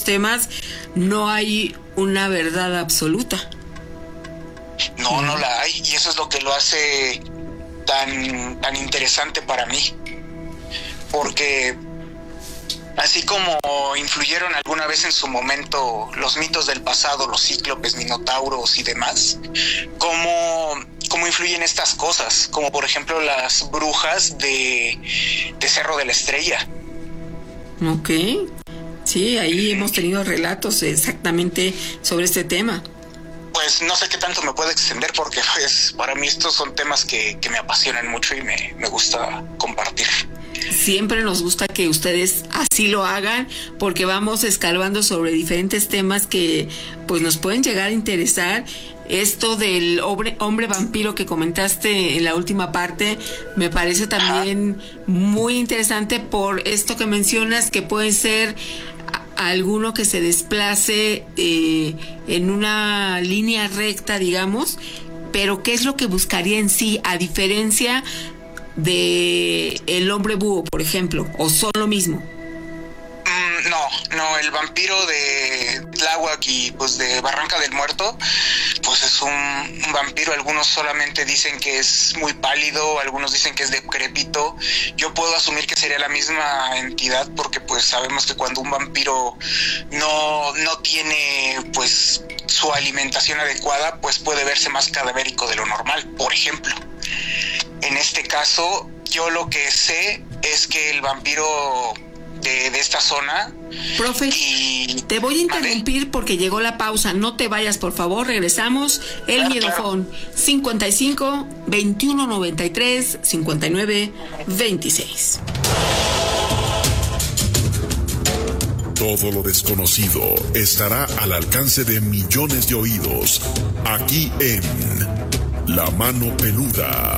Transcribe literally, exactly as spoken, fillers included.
temas no hay una verdad absoluta. No, no la hay, y eso es lo que lo hace tan, tan interesante para mí, porque así como influyeron alguna vez en su momento los mitos del pasado, los cíclopes, minotauros y demás, cómo, cómo influyen estas cosas, como por ejemplo las brujas de, de Cerro de la Estrella. Ok, sí, ahí hemos tenido relatos exactamente sobre este tema. Pues no sé qué tanto me puedo extender, porque pues para mí estos son temas que, que me apasionan mucho y me, me gusta compartir. Siempre nos gusta que ustedes así lo hagan, porque vamos escarbando sobre diferentes temas que pues nos pueden llegar a interesar. Esto del hombre, hombre vampiro que comentaste en la última parte me parece también muy interesante por esto que mencionas, que puede ser alguno que se desplace eh, en una línea recta, digamos, pero ¿qué es lo que buscaría en sí, a diferencia de el hombre búho, por ejemplo, o son lo mismo? Mm, no, no, el vampiro de Tláhuac y pues de Barranca del Muerto, pues es un, un vampiro. Algunos solamente dicen que es muy pálido, algunos dicen que es decrépito. Yo puedo asumir que sería la misma entidad, porque pues sabemos que cuando un vampiro no, no tiene pues su alimentación adecuada, pues puede verse más cadavérico de lo normal, por ejemplo. En este caso, yo lo que sé es que el vampiro de, de esta zona... Profe, y... te voy a interrumpir ¿Vale? Porque llegó la pausa. No te vayas, por favor. Regresamos. El claro, Miedofón claro. cincuenta y cinco, veintiuno noventa y tres, cincuenta y nueve, veintiséis. Todo lo desconocido estará al alcance de millones de oídos. Aquí en La Mano Peluda.